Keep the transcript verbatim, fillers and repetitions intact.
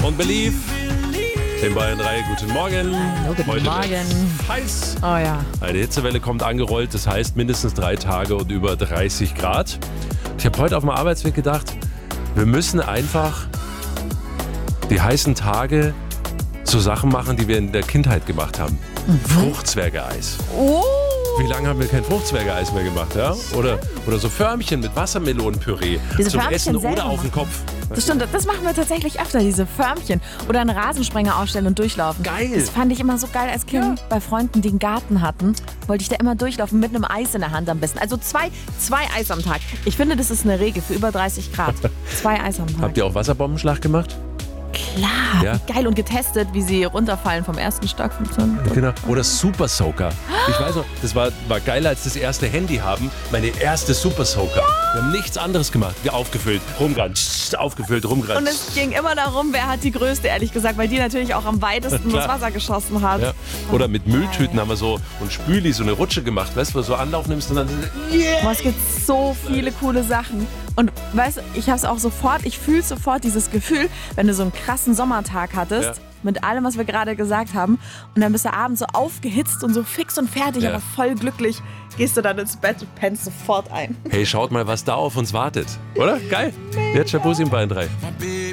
Don't Believe. Den Bayern drei, guten Morgen. Hallo, guten Heute Morgen. wird's heiß. Oh ja. Eine Hitzewelle kommt angerollt, das heißt mindestens drei Tage und über dreißig Grad. Ich habe heute auf dem Arbeitsweg gedacht, wir müssen einfach die heißen Tage so Sachen machen, die wir in der Kindheit gemacht haben. Mhm. Fruchtzwerge-Eis. Oh. Wie lange haben wir kein Fruchtzwerge-Eis mehr gemacht? Ja? Oder, oder so Förmchen mit Wassermelonenpüree Diese zum Förmchen Essen oder selber auf den Kopf. Das stimmt, das machen wir tatsächlich öfter, diese Förmchen. Oder einen Rasensprenger aufstellen und durchlaufen. Geil. Das fand ich immer so geil als Kind. Ja. Bei Freunden, die einen Garten hatten, wollte ich da immer durchlaufen mit einem Eis in der Hand am besten. Also zwei, zwei Eis am Tag. Ich finde, das ist eine Regel für über dreißig Grad. Zwei Eis am Tag. Habt ihr auch Wasserbombenschlag gemacht? Klar, Ja. geil und getestet, wie sie runterfallen vom ersten Stock. Genau. Oder Super Soaker. Ich weiß noch, das war, war geiler als das erste Handy haben. Meine erste Super Soaker. Wir haben nichts anderes gemacht. Wir aufgefüllt, rumgerannt, aufgefüllt, rumgerannt. Und es ging immer darum, wer hat die größte, ehrlich gesagt, weil die natürlich auch am weitesten Klar. das Wasser geschossen hat. Ja. Oder mit Mülltüten haben wir so und Spüli so eine Rutsche gemacht, weißt du, wo du so Anlauf nimmst und dann yeah. Boah, es gibt so viele coole Sachen. Und weißt du, ich habe es auch sofort, ich fühle sofort dieses Gefühl, wenn du so einen krassen Sommertag hattest, Ja. mit allem, was wir gerade gesagt haben, und dann bist du abends so aufgehitzt und so fix und fertig, Ja. aber voll glücklich, gehst du dann ins Bett und pennst sofort ein. Hey, schaut mal, was da auf uns wartet. Oder? Geil. Jetzt Shabuzi im Bayern drei.